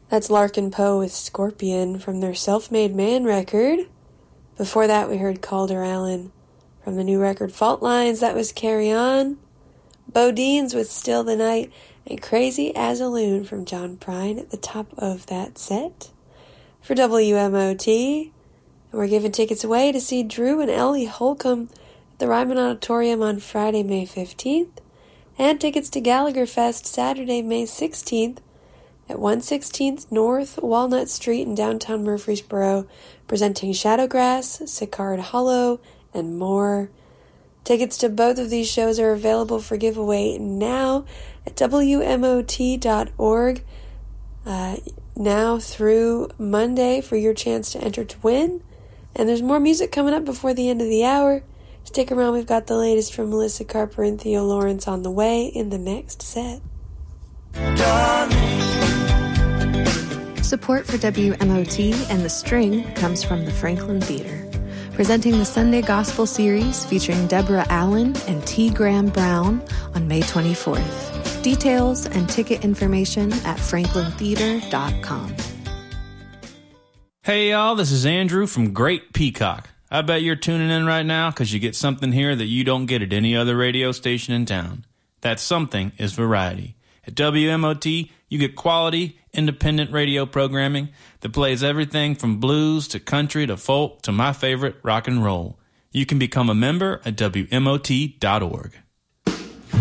That's Larkin Poe with Scorpion from their Self-Made Man record. Before that, we heard Calder Allen from the new record Fault Lines. That was Carry On. Bodines with Still the Night, and Crazy as a Loon from John Prine at the top of that set. For WMOT, and we're giving tickets away to see Drew and Ellie Holcomb at the Ryman Auditorium on Friday, May 15th, and tickets to Gallagher Fest Saturday, May 16th at 116th North Walnut Street in downtown Murfreesboro, presenting Shadowgrass, Sicard Hollow, and more. Tickets to both of these shows are available for giveaway now at WMOT.org now through Monday for your chance to enter to win. And there's more music coming up before the end of the hour. Stick around, we've got the latest from Melissa Carper and Theo Lawrence on the way in the next set. Support for WMOT and The String comes from the Franklin Theater, presenting the Sunday Gospel Series featuring Deborah Allen and T. Graham Brown on May 24th. Details and ticket information at franklintheater.com. Hey y'all, this is Andrew from Great Peacock. I bet you're tuning in right now because you get something here that you don't get at any other radio station in town. That something is variety. At WMOT, you get quality, independent radio programming that plays everything from blues to country to folk to my favorite, rock and roll. You can become a member at WMOT.org.